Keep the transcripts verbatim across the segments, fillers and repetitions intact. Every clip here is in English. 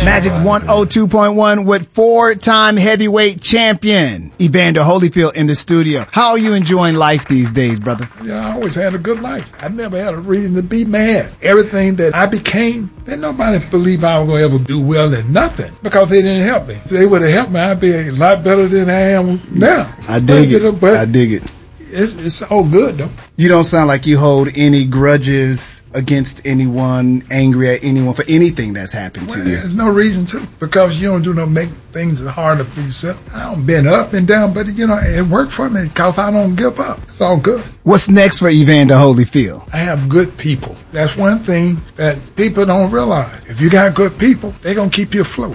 Magic one oh two point one with four-time heavyweight champion Evander Holyfield in the studio. How are you enjoying life these days, brother? Yeah, I always had a good life. I never had a reason to be mad. Everything that I became, then nobody believed I was going to ever do well in nothing because they didn't help me. If they would have helped me, I'd be a lot better than I am now. I dig but, you it. know, but I dig it. It's, it's all good, though. You don't sound like you hold any grudges against anyone, angry at anyone for anything that's happened well, to you. There's no reason to, because you don't do no make things harder for yourself. I don't been up and down, but, you know, it worked for me because I don't give up. It's all good. What's next for Evander Holyfield? I have good people. That's one thing that people don't realize. If you got good people, they're going to keep you afloat.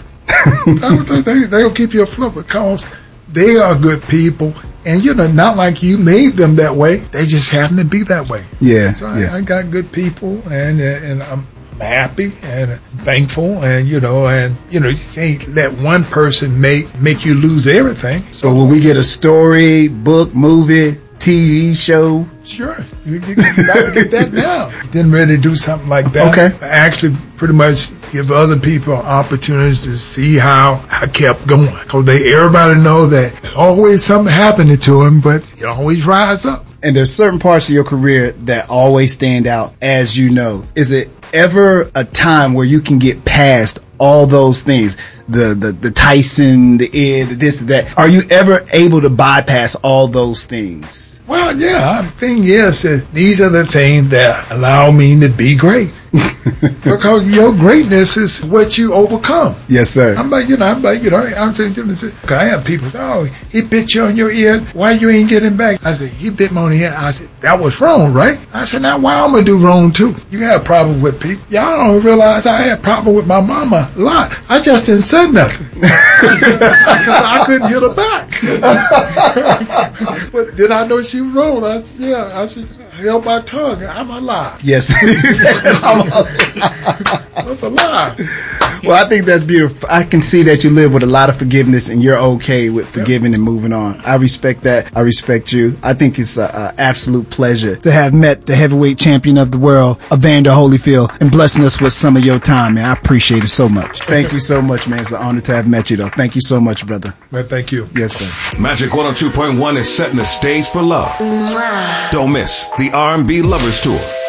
they, they, they're going to keep you afloat because they are good people. And, you know, not like you made them that way. They just happen to be that way. Yeah. So yeah. I, I got good people, and and I'm happy and thankful. And, you know, and, you know, you can't let one person make, make you lose everything. So will we get a story, book, movie, T V show? Sure. You, you, you got to get that now. Didn't really do something like that. Okay. I actually pretty much give other people opportunities to see how I kept going. Because they everybody know that there's always something happening to them, but you always rise up. And there's certain parts of your career that always stand out, as you know. Is it ever a time where you can get past all those things? The, the, the Tyson, the Ed, the this, the that. Are you ever able to bypass all those things? Well, yeah, the thing is that these are the things that allow me to be great. Because your greatness is what you overcome. Yes, sir. I'm like, you know, I'm like, you know, I'm saying, I have people say, oh, he bit you on your ear. Why you ain't getting back? I said, he bit me on the ear. I said, that was wrong, right? I said, now why I'm going to do wrong too? You have a problem with people. Y'all don't realize I had a problem with my mama a lot. I just didn't say nothing. Because I couldn't hit her back. But then I know she was wrong. I, yeah, I said, held my tongue. I'm alive. Yes. I'm alive. Well, I think that's beautiful. I can see that you live with a lot of forgiveness and you're okay with forgiving and moving on. I respect that. I respect you. I think it's an absolute pleasure to have met the heavyweight champion of the world, Evander Holyfield, and blessing us with some of your time, man. I appreciate it so much. Thank you so much, man. It's an honor to have met you, though. Thank you so much, brother. Man, thank you. Yes, sir. Magic one oh two point one is setting the stage for love. Don't miss the R and B Lovers Tour.